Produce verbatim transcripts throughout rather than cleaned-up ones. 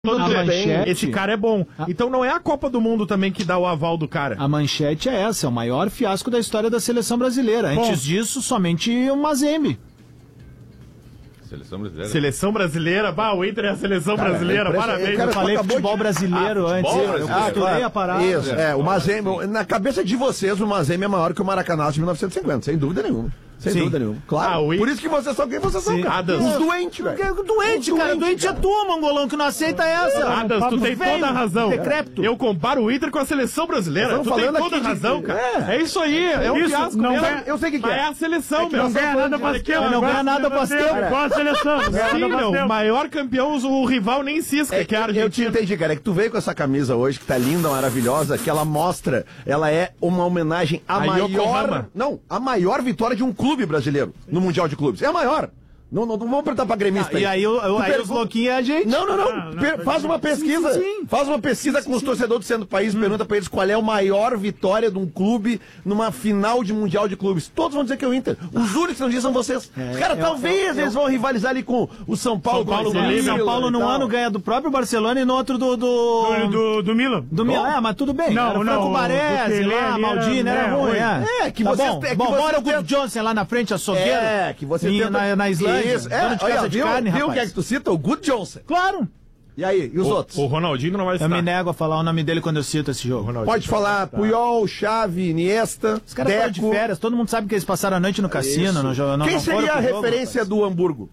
Manchete, esse cara é bom. A... Então não é a Copa do Mundo também que dá o aval do cara. A manchete é essa, é o maior fiasco da história da seleção brasileira. Bom, antes disso, somente o Mazembe. Seleção brasileira. Seleção brasileira, bah, o Inter é a seleção cara, brasileira, é parabéns. Eu falei futebol de... brasileiro ah, antes. Futebol brasileiro. Ah, claro. A parada. Isso, é, o Mazembe, na cabeça de vocês, o Mazembe é maior que o Maracanã de mil novecentos e cinquenta, sem dúvida nenhuma. Sem Sim. dúvida nenhuma. Claro. Ah, Por isso que vocês são quem vocês são. Adas. Os doentes, velho. Doente, cara. Doente é tu, mongolão, que não aceita essa. Adas, tu tem toda a razão. Decrépito. Eu comparo o Inter com a seleção brasileira. Tu tem toda a razão, cara. É. é isso aí. É um fiasco. Não é, eu sei o que, que é. É a seleção, meu. Não ganha nada pastel. Não ganha nada pastel. Qual a seleção? Sim, meu. O maior campeão, o rival nem cisca, que é a Argentina. Eu te entendi, cara. É que tu veio com essa camisa hoje, que tá linda, maravilhosa, que ela mostra, ela é uma homenagem à maior... Não, a maior vitória de um clube brasileiro. No Mundial de Clubes. É a maior. Não, não, não vamos perguntar pra gremista. Ah, e aí, eu, eu, aí pergunta... os louquinhos é a gente. Não, não, não. Ah, não faz uma pesquisa. Sim, sim. Faz uma pesquisa sim, com os sim. torcedores do centro do país. Hum. Pergunta pra eles qual é a maior vitória de um clube numa final de Mundial de Clubes. Todos vão dizer que é o Inter. Os únicos que não dizem são vocês. É, Cara, eu, talvez eu, eu, eles vão rivalizar ali com o São Paulo. São Paulo, do do São Paulo num ano ganha do próprio Barcelona e no outro do... Do, do, do, do Milan. Do Milan, é, mas tudo bem. Não, era o não. Franco Baresi lá, Maldini, era, era ruim. É, é que tá vocês... Bom, é que bom vocês bora o Guto Johnson lá na frente, açougueiro. É, que você tenta... na, na Islândia. Isso, é, olha, de viu, carne, viu o que é que tu cita? O Good Johnson. Claro. E aí, e os o, outros? O Ronaldinho não vai citar. Eu me nego a falar o nome dele quando eu cito esse jogo. Ronaldinho Pode falar Puyol, Xavi, Iniesta, os caras foram de férias, todo mundo sabe que eles passaram a noite no cassino. No, no, Quem no seria a jogo, referência rapaz? do Hamburgo?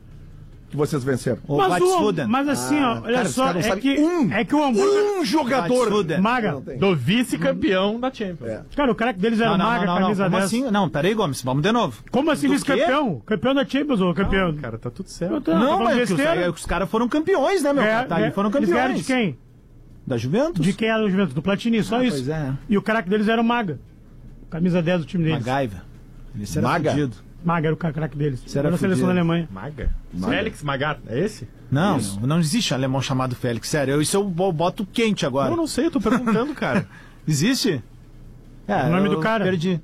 Que vocês venceram. O mas, o, mas assim, ah, ó, olha cara, só, é que, um, é que o Hamburgo... Um jogador Maga. Do vice-campeão da Champions. É. Cara, o craque deles era não, não, Maga, não, não, camisa não. Como dez. assim? Não, peraí, Gomes, vamos de novo. Como assim vice-campeão? Campeão da Champions, ou campeão? Não, cara, tá tudo certo. Tô, não, tá mas os, os caras foram campeões, né, meu? É, tá, é, foram campeões. Eles ganharam de quem? Da Juventus. De quem era o Juventus? Do Platini, só ah, isso. Pois é. E o craque deles era o Maga. Camisa dez do time deles. Magaiva. Esse era Maga? fudido. Maga era o craque deles. Era na seleção da Alemanha. Maga? Maga? Félix Magath, é esse? Não, não, não existe alemão chamado Félix. Sério, eu, isso eu boto quente agora. Eu não sei, eu tô perguntando, cara. Existe? É, o nome do cara? Perdi.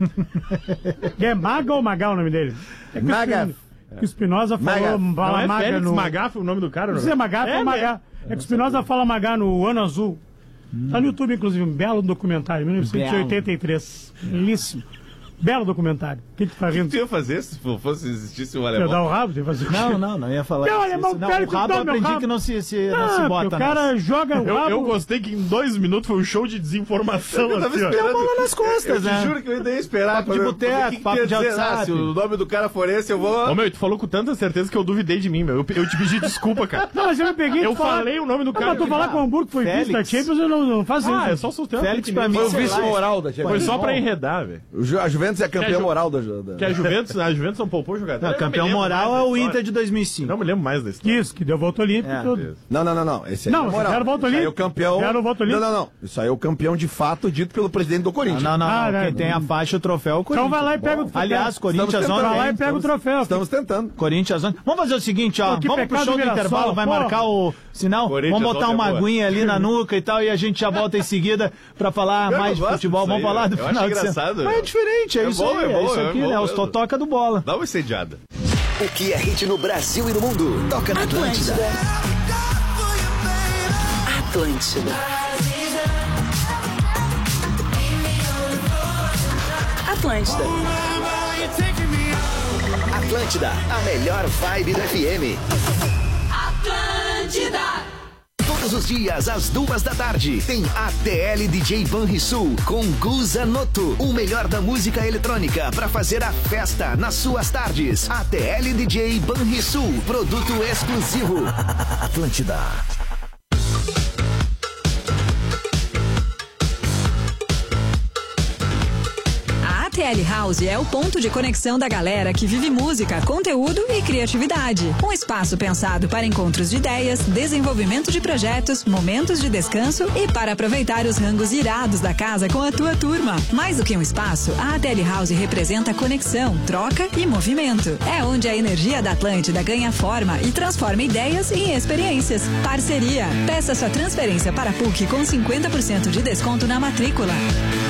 É Maga ou Magal o nome dele? É Maga. Que o Spinoza falou Maga. Não é Maga Félix no... Magath o nome do cara? Não sei, Magath ou Magá. É que o Spinoza fala Magá no Ano Azul. Hum. Tá no YouTube, inclusive, um belo documentário, mil novecentos e oitenta e três. Belíssimo. Belo documentário. O que que tu tá rindo? O que tu ia fazer se fosse existisse um alemão? Ia dar o rabo? Ia fazer o não, não, não ia falar não, isso. Alemão, não, cara, o rabo eu aprendi rabo. que não se, se, não, não se bota. O cara nessa. joga o eu, rabo. Eu gostei que em dois minutos foi um show de desinformação. Eu tava assim, esperando. Bola nas costas, eu né? te juro que eu ainda ia esperar. Papo de boteco, papo de WhatsApp. Se o nome do cara for esse, eu vou... Ô, meu, tu falou com tanta certeza que eu duvidei de mim, meu. Eu, eu te pedi desculpa, cara. Não, mas eu me peguei... Eu falei falar... o nome do cara. Mas tu falar que o Hamburgo foi vice da Champions, eu não, não faço isso. Ah, é só soltando. Félix pra mim foi o vice-moral da Champions. Foi só pra enredar, velho. A Juventus é campeã moral da... Que a Juventus, a Juventus não poupou jogador. Não, campeão moral é o Inter de dois mil e cinco. Não me lembro mais da história. Isso, que deu volta olímpica é. e tudo. Não, não, não, não. Esse aí não, é moral. Era volta olímpica. Isso aí é o campeão. Era o volta olímpica. Não, não, não. Isso aí é o campeão de fato dito pelo presidente do Corinthians. Não, não, não. Ah, não. Quem não. tem a faixa, o troféu é o Corinthians. Então vai lá e pega o troféu. Aliás, Corinthians ontem. Vai lá e pega o troféu. Estamos tentando. Corinthians ontem. Vamos fazer o seguinte, ó. Pô, vamos pro show do intervalo, vai porra. marcar o sinal. Vamos botar uma aguinha ali na nuca e tal, e a gente já volta em seguida pra falar mais de futebol. Vamos falar do final de semana. Mas é diferente, é isso aí. É isso aqui, né? Os totoca do bola. Dá uma assediada. O que é hit no Brasil e no mundo? Toca na Atlântida. Atlântida. Atlântida. Atlântida, a melhor vibe do F M. Atlântida. Todos os dias, às duas da tarde, tem A T L D J Banrisul com Guza Noto. O melhor da música eletrônica para fazer a festa nas suas tardes. A T L D J Banrisul, produto exclusivo. Atlântida. A T L House é o ponto de conexão da galera que vive música, conteúdo e criatividade. Um espaço pensado para encontros de ideias, desenvolvimento de projetos, momentos de descanso e para aproveitar os rangos irados da casa com a tua turma. Mais do que um espaço, a A T L House representa conexão, troca e movimento. É onde a energia da Atlântida ganha forma e transforma ideias em experiências. Parceria. Peça sua transferência para a P U C com cinquenta por cento de desconto na matrícula.